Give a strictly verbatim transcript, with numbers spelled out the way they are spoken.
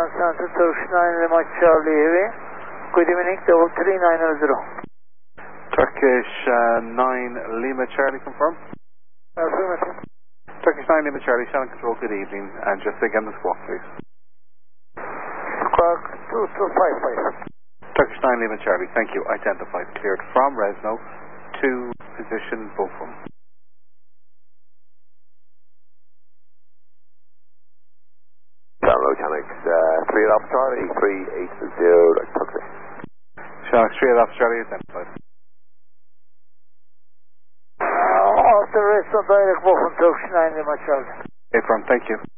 Command Center, Turkish nine Lima Charlie Heavy. Good evening, double three nine zero. Turkish uh, nine Lima Charlie, confirm. Affirmative. Turkish nine Lima Charlie, Shannon Control, good evening, and just again the squawk, please. Squawk two two five five. Turkish nine Lima Charlie, thank you. Identified, cleared from Resno to position Beaufort. Channel Mechanics uh, three Alpha Charlie, three eight zero, Turkish. Shannon three Alpha Charlie, identified. Uh, after rest on direct move from Turkish nine Lima Charlie. Okay, from, thank you.